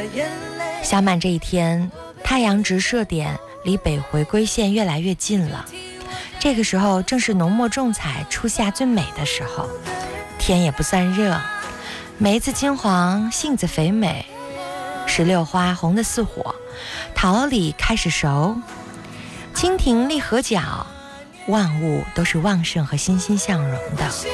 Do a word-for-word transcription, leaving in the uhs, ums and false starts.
小满这一天，太阳直射点离北回归线越来越近了。这个时候正是浓墨重彩、初夏最美的时候，天也不算热，梅子金黄，杏子肥美，石榴花红得似火，桃李开始熟，蜻蜓立河角，万物都是旺盛和欣欣向荣的。